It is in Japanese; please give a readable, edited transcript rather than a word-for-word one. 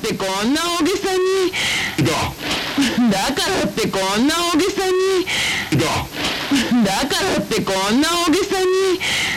ってこんな大げさに。だからってこんな大げさに。だからってこんな大げさに。